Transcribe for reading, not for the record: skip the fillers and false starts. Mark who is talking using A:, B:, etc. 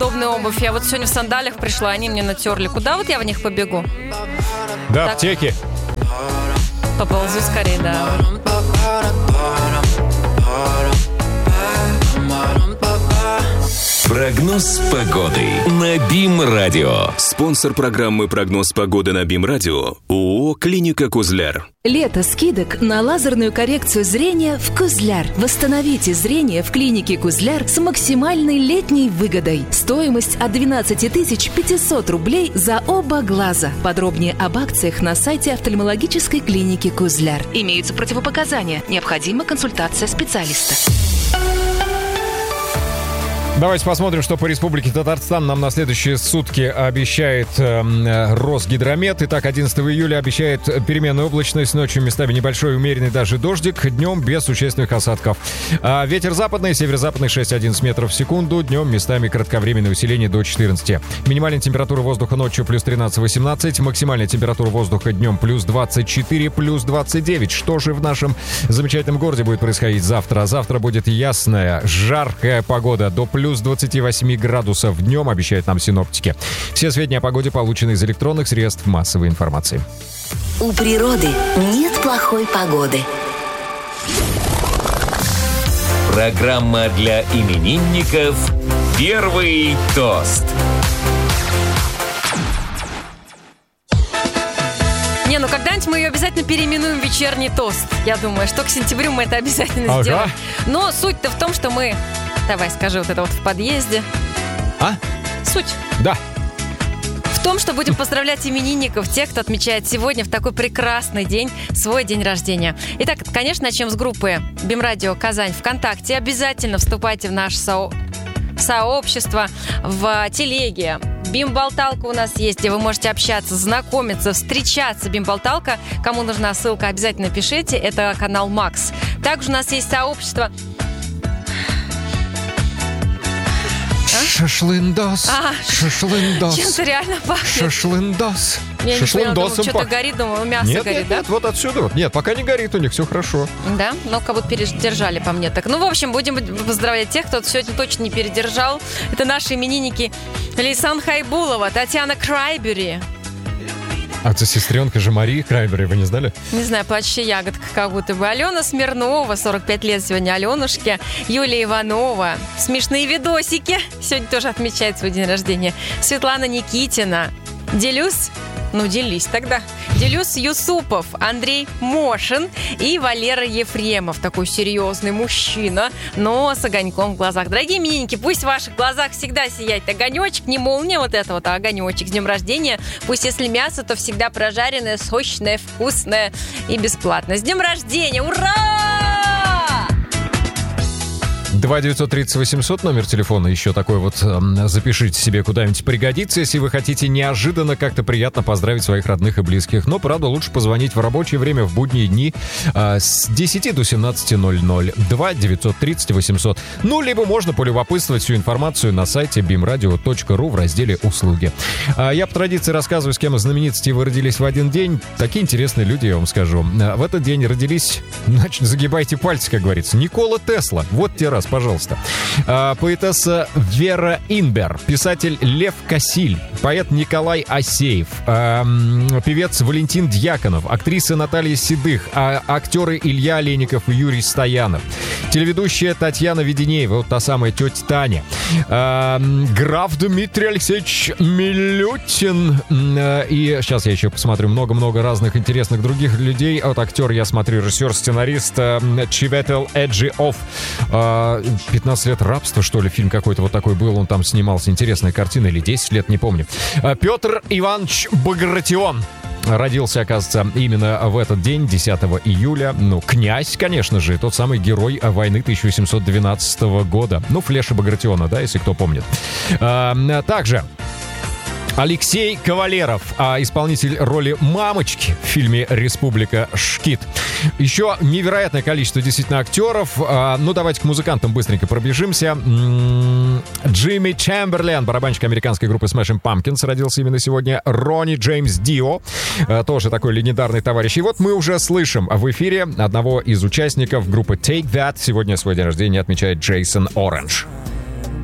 A: удобная обувь. Я вот сегодня в сандалиях пришла, они мне натерли. Куда вот я в них побегу?
B: До
A: Так.
B: аптеки.
A: Поползу скорее, да.
C: Прогноз погоды на БИМ-радио. Спонсор программы «Прогноз погоды» на БИМ-радио ООО «Клиника Кузляр».
D: Лето скидок на лазерную коррекцию зрения в Кузляр. Восстановите зрение в клинике Кузляр с максимальной летней выгодой. Стоимость от 12 500 рублей за оба глаза. Подробнее об акциях на сайте офтальмологической клиники Кузляр. Имеются противопоказания. Необходима консультация специалиста.
B: Давайте посмотрим, что по Республике Татарстан нам на следующие сутки обещает Росгидромет. Итак, 11 июля обещает переменную облачность, ночью местами небольшой умеренный даже дождик, днем без существенных осадков. Ветер западный, северо-западный 6-11 метров в секунду, днем местами кратковременное усиление до 14. Минимальная температура воздуха ночью плюс 13-18, максимальная температура воздуха днем плюс 24, плюс 29. Что же в нашем замечательном городе будет происходить завтра? Завтра будет ясная, жаркая погода до плюс 28 градусов днем, обещают нам синоптики. Все сведения о погоде получены из электронных средств массовой информации.
E: У природы нет плохой погоды.
C: Программа для именинников «Первый тост».
A: Не, ну когда-нибудь мы ее обязательно переименуем в вечерний тост. Я думаю, что к сентябрю мы это обязательно сделаем. Но суть-то в том, что мы... Давай, скажи вот это вот в подъезде.
B: А?
A: Суть.
B: Да.
A: В том, что будем поздравлять именинников, тех, кто отмечает сегодня в такой прекрасный день свой день рождения. Итак, конечно, начнем с группы БИМ-радио Казань ВКонтакте. Обязательно вступайте в наше сообщество в телеге. БИМ-болталка у нас есть, где вы можете общаться, знакомиться, встречаться. БИМ-болталка. Кому нужна ссылка, обязательно пишите. Это канал Макс. Также у нас есть сообщество...
B: Шашлындос. Шашлындос.
A: Чем-то реально пахнет.
B: Шашлындос.
A: Я не поняла, думаю, что-то горит, думаю, мясо горит, да?
B: Нет, вот отсюда вот. Нет, пока не горит, у них все хорошо.
A: Да? Ну, как будто передержали по мне так. Ну, в общем, будем поздравлять тех, кто сегодня точно не передержал. Это наши именинники Лейсан Хайбулова, Татьяна Крайбери.
B: А это сестренка же Марии Крайбери, вы не знали?
A: Не знаю, плачущая ягодка как будто бы. Алена Смирнова, 45 лет сегодня Аленушке. Юлия Иванова. Смешные видосики. Сегодня тоже отмечает свой день рождения. Светлана Никитина. Делюсь Юсупов, Андрей Мошин и Валера Ефремов. Такой серьезный мужчина, но с огоньком в глазах. Дорогие именинники, пусть в ваших глазах всегда сияет огонечек, не молния вот это вот, а огонечек. С днем рождения. Пусть если мясо, то всегда прожаренное, сочное, вкусное и бесплатное. С днем рождения! Ура!
B: 2-930-800, номер телефона еще такой вот, запишите себе, куда-нибудь пригодится, если вы хотите неожиданно как-то приятно поздравить своих родных и близких. Но, правда, лучше позвонить в рабочее время, в будние дни с 10 до 17:00. 2-930-800. Ну, либо можно полюбопытствовать всю информацию на сайте bimradio.ru в разделе «Услуги». Я по традиции рассказываю, с кем из знаменитостей вы родились в один день. Такие интересные люди, я вам скажу. В этот день родились, значит, загибайте пальцы, как говорится, Никола Тесла. Вот те раз, пожалуйста. Поэтесса Вера Инбер, писатель Лев Косиль, поэт Николай Асеев, певец Валентин Дьяконов, актриса Наталья Седых, актеры Илья Олейников и Юрий Стоянов, телеведущая Татьяна Веденеева, вот та самая тетя Таня, граф Дмитрий Алексеевич Милютин, и сейчас я еще посмотрю много-много разных интересных других людей. Вот актер, я смотрю, режиссер, сценарист Чиветел Эджиов, 15 лет рабства, что ли, фильм какой-то вот такой был, он там снимался, интересная картина, или 10 лет, не помню. Петр Иванович Багратион родился, оказывается, именно в этот день, 10 июля. Ну, князь, конечно же, тот самый герой войны 1812 года. Ну, Флеша Багратиона, да, если кто помнит. Также Алексей Кавалеров, исполнитель роли мамочки в фильме «Республика Шкит». Еще невероятное количество действительно актеров. Ну, давайте к музыкантам быстренько пробежимся. Джимми Чемберлен, барабанщик американской группы Smashing Pumpkins, родился именно сегодня. Ронни Джеймс Дио, тоже такой легендарный товарищ. И вот мы уже слышим в эфире одного из участников группы Take That. Сегодня свой день рождения отмечает Джейсон Оранж.